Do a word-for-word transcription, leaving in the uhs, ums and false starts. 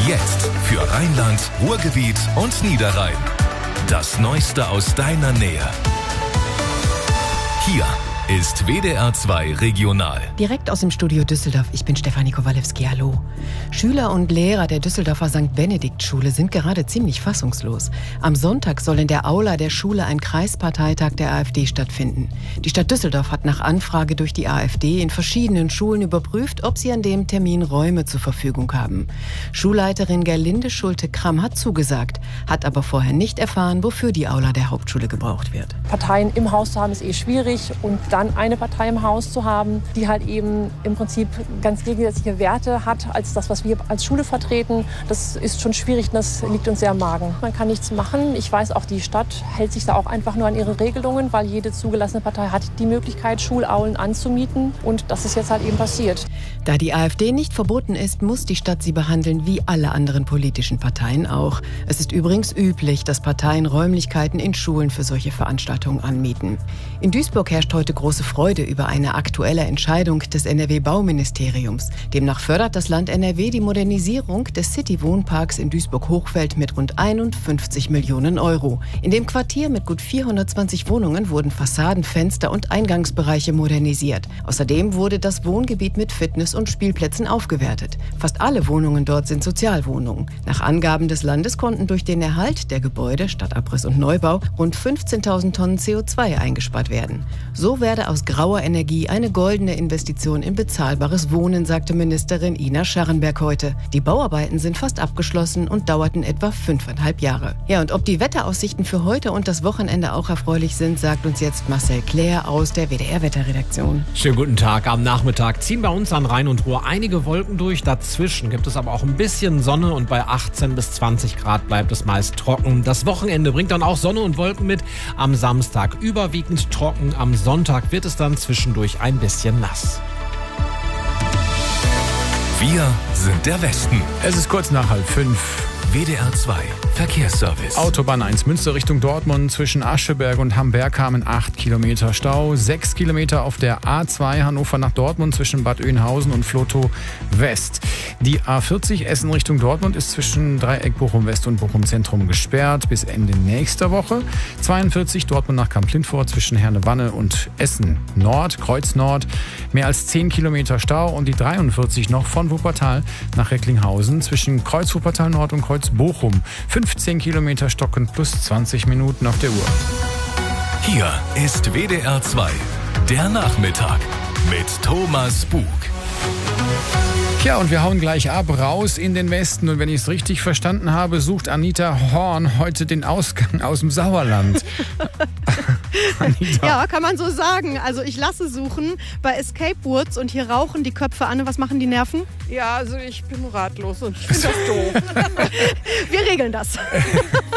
Jetzt für Rheinland, Ruhrgebiet und Niederrhein. Das Neueste aus deiner Nähe. Hier ist W D R zwei Regional. Direkt aus dem Studio Düsseldorf. Ich bin Stefanie Kowalewski. Hallo. Schüler und Lehrer der Düsseldorfer Sankt Benedikt-Schule sind gerade ziemlich fassungslos. Am Sonntag soll in der Aula der Schule ein Kreisparteitag der AfD stattfinden. Die Stadt Düsseldorf hat nach Anfrage durch die AfD in verschiedenen Schulen überprüft, ob sie an dem Termin Räume zur Verfügung haben. Schulleiterin Gerlinde Schulte-Kramm hat zugesagt, hat aber vorher nicht erfahren, wofür die Aula der Hauptschule gebraucht wird. Parteien im Haus zu haben, ist eh schwierig. Und dann eine Partei im Haus zu haben, die halt eben im Prinzip ganz gegensätzliche Werte hat als das, was wir als Schule vertreten, das ist schon schwierig, das liegt uns sehr am Magen. Man kann nichts machen. Ich weiß, auch die Stadt hält sich da auch einfach nur an ihre Regelungen, weil jede zugelassene Partei hat die Möglichkeit, Schulaulen anzumieten. Und das ist jetzt halt eben passiert. Da die AfD nicht verboten ist, muss die Stadt sie behandeln wie alle anderen politischen Parteien auch. Es ist übrigens üblich, dass Parteien Räumlichkeiten in Schulen für solche Veranstaltungen anmieten. In Duisburg herrscht heute große Freude über eine aktuelle Entscheidung des N R W-Bauministeriums. Demnach fördert das Land N R W die Modernisierung des City-Wohnparks in Duisburg-Hochfeld mit rund einundfünfzig Millionen Euro. In dem Quartier mit gut vierhundertzwanzig Wohnungen wurden Fassaden, Fenster und Eingangsbereiche modernisiert. Außerdem wurde das Wohngebiet mit Fitness- und Spielplätzen aufgewertet. Fast alle Wohnungen dort sind Sozialwohnungen. Nach Angaben des Landes konnten durch den Erhalt der Gebäude, Stadtabriss und Neubau, rund fünfzehntausend Tonnen C O zwei eingespart werden. So werde aus grauer Energie eine goldene Investition in bezahlbares Wohnen, sagte Ministerin Ina Scharrenberg heute. Die Bauarbeiten sind fast abgeschlossen und dauerten etwa fünfeinhalb Jahre. Ja, und ob die Wetteraussichten für heute und das Wochenende auch erfreulich sind, sagt uns jetzt Marcel Claire aus der W D R-Wetterredaktion. Schönen guten Tag. Am Nachmittag ziehen bei uns an Rhein und Ruhr einige Wolken durch. Dazwischen gibt es aber auch ein bisschen Sonne und bei achtzehn bis zwanzig Grad bleibt es meist trocken. Das Wochenende bringt dann auch Sonne und Wolken mit. Am Samstag überwiegend trocken. Am Sonntag wird es dann zwischendurch ein bisschen nass. Wir sind der Westen. Es ist kurz nach halb fünf. W D R zwei Verkehrsservice. Autobahn eins Münster Richtung Dortmund zwischen Ascheberg und Hamberg haben acht Kilometer Stau. sechs Kilometer auf der A zwei Hannover nach Dortmund zwischen Bad Oeynhausen und Vlotho West. Die A vierzig Essen Richtung Dortmund ist zwischen Dreieck Bochum West und Bochum Zentrum gesperrt bis Ende nächster Woche. zweiundvierzig Dortmund nach Kamp-Lindfort zwischen Herne-Wanne und Essen Nord, Kreuz Nord. Mehr als zehn Kilometer Stau und die dreiundvierzig noch von Wuppertal nach Recklinghausen zwischen Kreuz Wuppertal Nord und Kreuz Bochum. fünfzehn Kilometer stocken plus zwanzig Minuten auf der Uhr. Hier ist W D R zwei, der Nachmittag mit Thomas Bug. Ja, und wir hauen gleich ab, raus in den Westen. Und wenn ich es richtig verstanden habe, sucht Anita Horn heute den Ausgang aus dem Sauerland. Anita. Ja, kann man so sagen. Also ich lasse suchen bei Escape Woods und hier rauchen die Köpfe an. Was machen die Nerven? Ja, also ich bin ratlos und ich finde das doof. Wir regeln das.